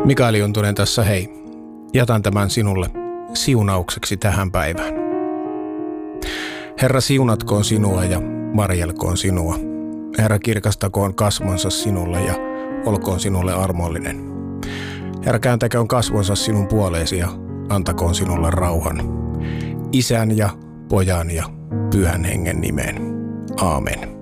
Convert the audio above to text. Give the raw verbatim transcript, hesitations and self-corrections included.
Mikael Juntunen tässä, hei. Jätän tämän sinulle siunaukseksi tähän päivään. Herra, siunatkoon sinua ja varjelkoon sinua. Herra, kirkastakoon kasvonsa sinulle ja olkoon sinulle armollinen. Herra, kääntäköön kasvonsa sinun puoleesi ja antakoon sinulle rauhan. Isän ja Pojan ja Pyhän Hengen nimeen. Aamen.